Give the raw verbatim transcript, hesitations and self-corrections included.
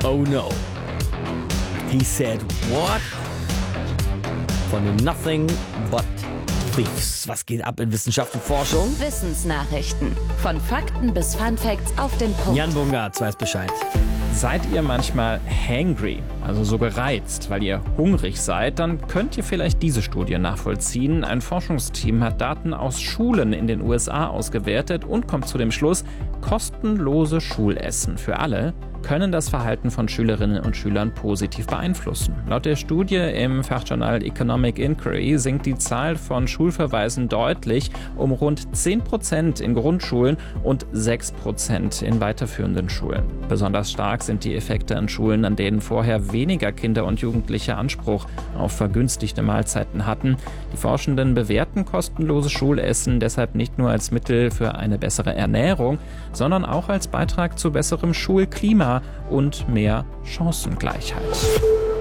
Oh no. He said what? Von den Nothing But Thieves. Was geht ab in Wissenschaft und Forschung? Wissensnachrichten. Von Fakten bis Funfacts auf den Punkt. Jan Bungartz weiß Bescheid. Seid ihr manchmal hangry, also so gereizt, weil ihr hungrig seid, dann könnt ihr vielleicht diese Studie nachvollziehen. Ein Forschungsteam hat Daten aus Schulen in den U S A ausgewertet und kommt zu dem Schluss, kostenlose Schulessen für alle können das Verhalten von Schülerinnen und Schülern positiv beeinflussen. Laut der Studie im Fachjournal Economic Inquiry sinkt die Zahl von Schulverweisen deutlich um rund zehn Prozent in Grundschulen und sechs Prozent in weiterführenden Schulen. Besonders stark sind die Effekte an Schulen, an denen vorher weniger Kinder und Jugendliche Anspruch auf vergünstigte Mahlzeiten hatten. Die Forschenden bewerten kostenloses Schulessen deshalb nicht nur als Mittel für eine bessere Ernährung, sondern auch als Beitrag zu besserem Schulklima und mehr Chancengleichheit.